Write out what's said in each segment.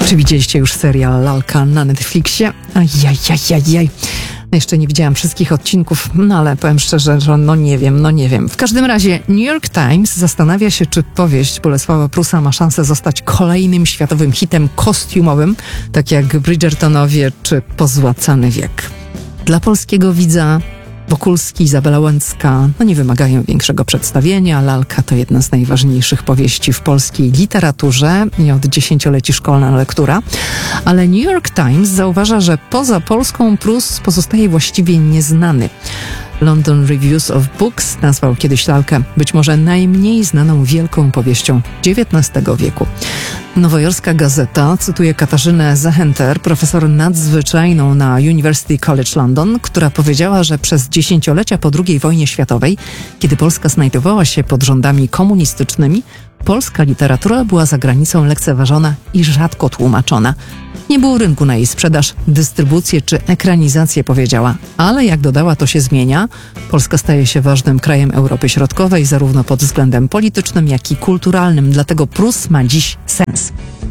Czy widzieliście już serial Lalka na Netflixie? Ajajajajaj. Jeszcze nie widziałam wszystkich odcinków, ale powiem szczerze, że nie wiem. W każdym razie New York Times zastanawia się, czy powieść Bolesława Prusa ma szansę zostać kolejnym światowym hitem kostiumowym, tak jak Bridgertonowie czy Pozłacany wiek. Dla polskiego widza Wokulski, Izabela Łęcka nie wymagają większego przedstawienia. Lalka to jedna z najważniejszych powieści w polskiej literaturze i od dziesięcioleci szkolna lektura. Ale New York Times zauważa, że poza Polską Prus pozostaje właściwie nieznany. London Reviews of Books nazwał kiedyś Lalkę być może najmniej znaną wielką powieścią XIX wieku. Nowojorska Gazeta cytuje Katarzynę Zechenter, profesor nadzwyczajną na University College London, która powiedziała, że przez dziesięciolecia po II wojnie światowej, kiedy Polska znajdowała się pod rządami komunistycznymi, polska literatura była za granicą lekceważona i rzadko tłumaczona. Nie było rynku na jej sprzedaż, dystrybucję czy ekranizację, powiedziała. Ale jak dodała, to się zmienia. Polska staje się ważnym krajem Europy Środkowej, zarówno pod względem politycznym, jak i kulturalnym. Dlatego Prus ma dziś sens.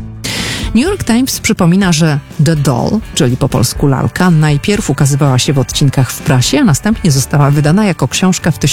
New York Times przypomina, że The Doll, czyli po polsku Lalka, najpierw ukazywała się w odcinkach w prasie, a następnie została wydana jako książka w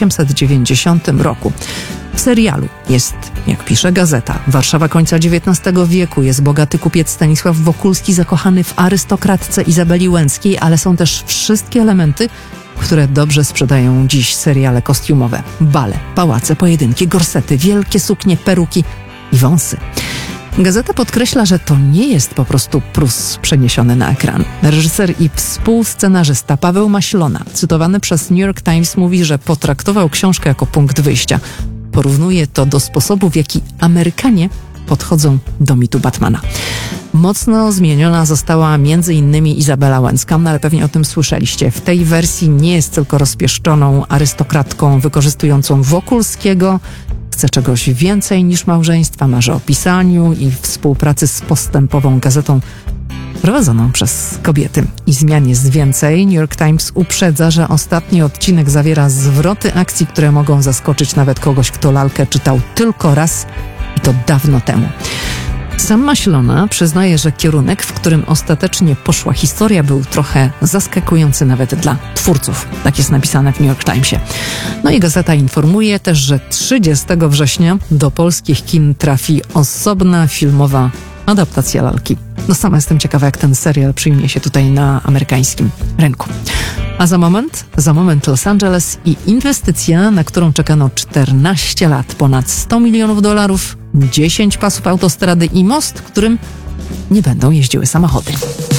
1890 roku. W serialu jest, jak pisze gazeta, Warszawa końca XIX wieku, jest bogaty kupiec Stanisław Wokulski zakochany w arystokratce Izabeli Łęckiej, ale są też wszystkie elementy, które dobrze sprzedają dziś seriale kostiumowe. Bale, pałace, pojedynki, gorsety, wielkie suknie, peruki i wąsy. Gazeta podkreśla, że to nie jest po prostu Prus przeniesiony na ekran. Reżyser i współscenarzysta Paweł Maślona, cytowany przez New York Times, mówi, że potraktował książkę jako punkt wyjścia. Porównuje to do sposobu, w jaki Amerykanie podchodzą do mitu Batmana. Mocno zmieniona została m.in. Izabela Łęcka, ale pewnie o tym słyszeliście. W tej wersji nie jest tylko rozpieszczoną arystokratką wykorzystującą Wokulskiego. Chce czegoś więcej niż małżeństwa, marzy o pisaniu i współpracy z postępową gazetą prowadzoną przez kobiety. I zmian jest więcej. New York Times uprzedza, że ostatni odcinek zawiera zwroty akcji, które mogą zaskoczyć nawet kogoś, kto Lalkę czytał tylko raz i to dawno temu. Sam Maślona przyznaje, że kierunek, w którym ostatecznie poszła historia, był trochę zaskakujący nawet dla twórców. Tak jest napisane w New York Timesie. I gazeta informuje też, że 30 września do polskich kin trafi osobna filmowa adaptacja Lalki. Sama jestem ciekawa, jak ten serial przyjmie się tutaj na amerykańskim rynku. A za moment Los Angeles i inwestycja, na którą czekano 14 lat, ponad $100 milionów, 10 pasów autostrady i most, którym nie będą jeździły samochody.